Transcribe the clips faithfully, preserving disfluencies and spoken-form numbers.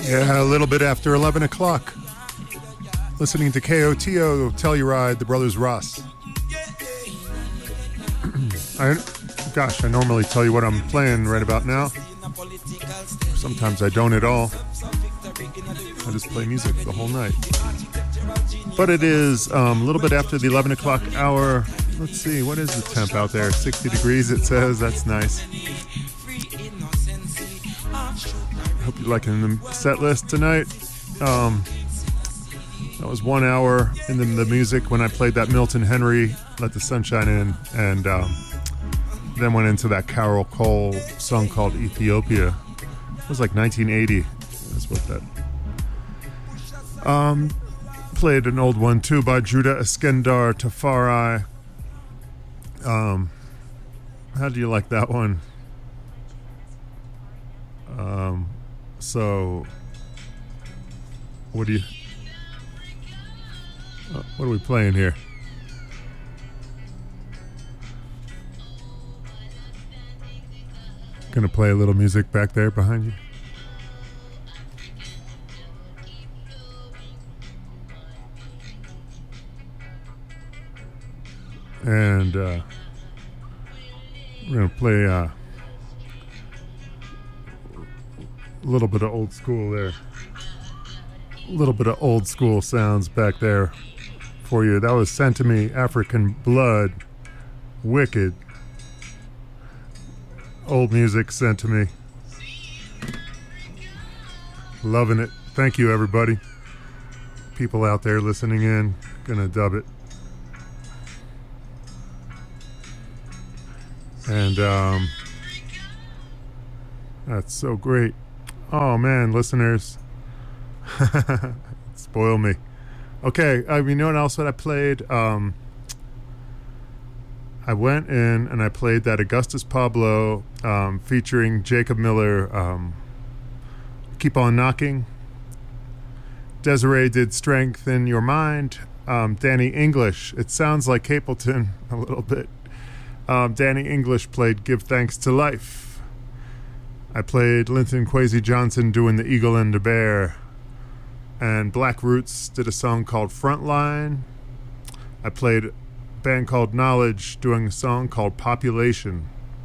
Yeah, a little bit after eleven o'clock. Listening to K O T O Telluride, the Brothers Ross. I, gosh, I normally tell you what I'm playing right about now. Sometimes I don't at all. I just play music the whole night. But it is um, a little bit after the eleven o'clock hour. Let's see, what is the temp out there? sixty degrees, it says. That's nice. I hope you're liking the set list tonight. Um, that was one hour in the, the music when I played that Milton Henry, Let the Sunshine In, and um, then went into that Carol Cole song called Ethiopia. It was like nineteen eighty. That's what that... Um, played an old one too by Judah Eskandar Tafari. Um, how do you like that one? Um, so, what do you, uh, what are we playing here? Gonna play a little music back there behind you. And, uh, we're gonna play, uh, a little bit of old school there. A little bit of old school sounds back there for you. That was Sent to Me, African Blood, Wicked. Old music sent to me. Loving it. Thank you, everybody. People out there listening in. Gonna dub it. And, um, that's so great. Oh man, listeners. Spoil me. Okay, uh, you know what else that I played? Um, I went in and I played that Augustus Pablo um, featuring Jacob Miller, um, Keep On Knocking. Desiree did Strengthen Your Mind. Um, Danny English, it sounds like Capleton a little bit. Um, Danny English played Give Thanks to Life. I played Linton Kwesi Johnson doing The Eagle and the Bear. And Black Roots did a song called Frontline. I played a band called Knowledge doing a song called Population.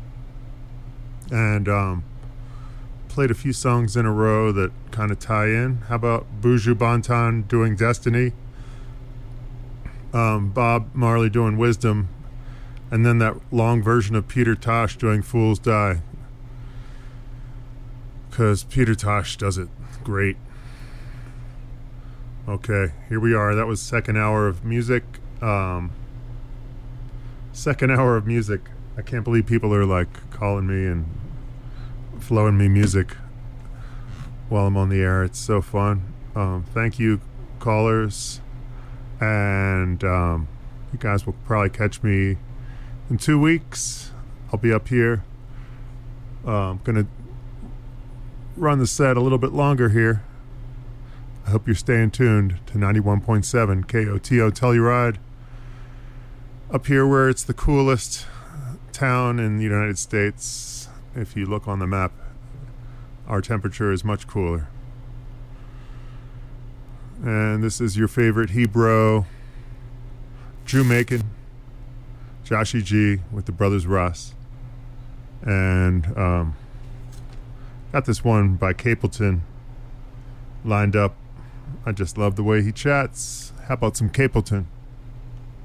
And um, played a few songs in a row that kind of tie in. How about Buju Banton doing Destiny? Um, Bob Marley doing Wisdom. And then that long version of Peter Tosh doing Fools Die. Because Peter Tosh does it great. Okay, here we are. That was second hour of music. Um, second hour of music. I can't believe people are like calling me and flowing me music while I'm on the air. It's so fun. Um, thank you, callers. And um, you guys will probably catch me in two weeks. I'll be up here. Uh, I'm going to run the set a little bit longer here. I hope you're staying tuned to ninety-one point seven K O T O Telluride. Up here where it's the coolest town in the United States. If you look on the map, our temperature is much cooler. And this is your favorite Hebrew, Drew Macon, Joshy G with the Brothers Ross. And um, got this one by Capleton lined up. I just love the way he chats. How about some Capleton?